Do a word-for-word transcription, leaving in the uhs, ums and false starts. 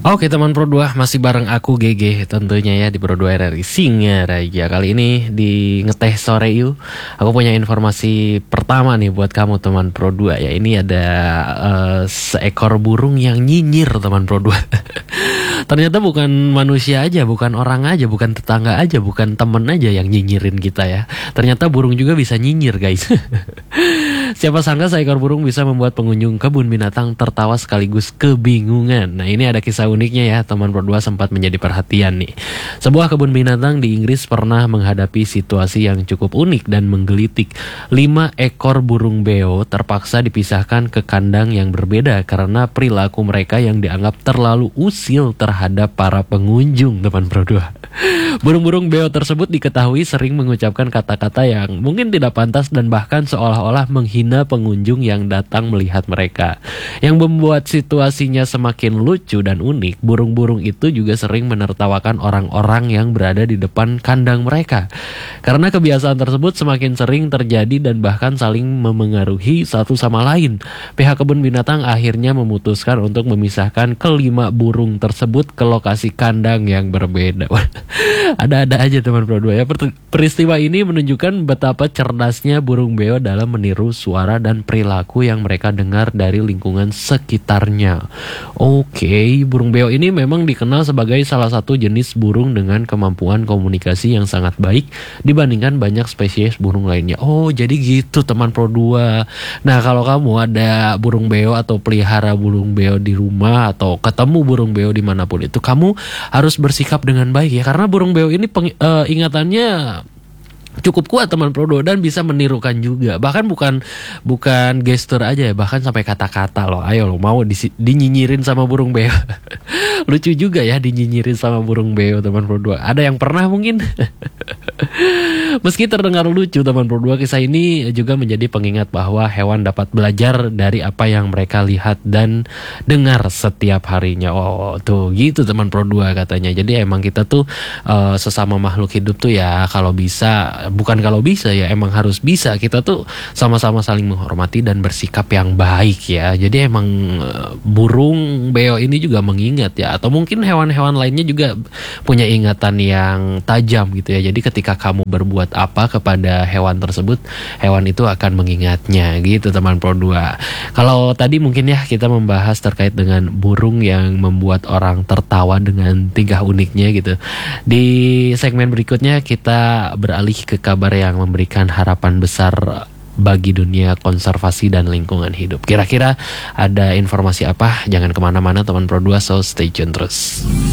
Oke teman Pro dua, masih bareng aku G G tentunya ya di Pro dua R R I Singaraja. Kali ini di Ngeteh Sore Yuk, aku punya informasi pertama nih buat kamu teman Pro dua ya. Ini ada uh, seekor burung yang nyinyir teman Pro dua. Ternyata bukan manusia aja, bukan orang aja, bukan tetangga aja, bukan temen aja yang nyinyirin kita ya. Ternyata burung juga bisa nyinyir guys. Siapa sangka seekor burung bisa membuat pengunjung kebun binatang tertawa sekaligus kebingungan. Nah ini ada kisah uniknya ya, teman Pro dua sempat menjadi perhatian nih. Sebuah kebun binatang di Inggris pernah menghadapi situasi yang cukup unik dan menggelitik. Lima ekor burung beo terpaksa dipisahkan ke kandang yang berbeda karena perilaku mereka yang dianggap terlalu usil terhadap para pengunjung, teman Pro dua. Burung-burung beo tersebut diketahui sering mengucapkan kata-kata yang mungkin tidak pantas dan bahkan seolah-olah menghina pengunjung yang datang melihat mereka. Yang membuat situasinya semakin lucu dan unik, burung-burung itu juga sering menertawakan orang-orang yang berada di depan kandang mereka. Karena kebiasaan tersebut semakin sering terjadi dan bahkan saling memengaruhi satu sama lain, pihak kebun binatang akhirnya memutuskan untuk memisahkan kelima burung tersebut ke lokasi kandang yang berbeda. Ada-ada aja teman Pro dua ya. Peristiwa ini menunjukkan betapa cerdasnya burung beo dalam meniru suara dan perilaku yang mereka dengar dari lingkungan sekitarnya. Oke, burung beo ini memang dikenal sebagai salah satu jenis burung dengan kemampuan komunikasi yang sangat baik dibandingkan banyak spesies burung lainnya. Oh, jadi gitu teman Pro dua. Nah, kalau kamu ada burung beo atau pelihara burung beo di rumah atau ketemu burung beo dimanapun itu, kamu harus bersikap dengan baik ya, karena burung beo ini peng, uh, ingatannya cukup kuat teman Pro dua dan bisa menirukan juga. Bahkan bukan bukan gestur aja ya, bahkan sampai kata-kata loh. Ayo lo mau di, dinyinyirin sama burung beo. Lucu juga ya dinyinyirin sama burung beo teman Pro dua. Ada yang pernah mungkin? Meski terdengar lucu teman Pro dua, kisah ini juga menjadi pengingat bahwa hewan dapat belajar dari apa yang mereka lihat dan dengar setiap harinya. Oh tuh gitu teman Pro dua katanya. Jadi emang kita tuh uh, sesama makhluk hidup tuh ya kalau bisa, bukan kalau bisa ya, emang harus bisa, kita tuh sama-sama saling menghormati dan bersikap yang baik ya. Jadi emang uh, burung beo ini juga mengingat ya, atau mungkin hewan-hewan lainnya juga punya ingatan yang tajam gitu ya. Jadi ketika kamu berbuat apa kepada hewan tersebut, hewan itu akan mengingatnya gitu teman Pro dua. Kalau tadi mungkin ya kita membahas terkait dengan burung yang membuat orang tertawa dengan tingkah uniknya gitu. Di segmen berikutnya kita beralih ke kabar yang memberikan harapan besar bagi dunia konservasi dan lingkungan hidup. Kira-kira ada informasi apa? Jangan kemana-mana teman Pro dua, so stay tune terus.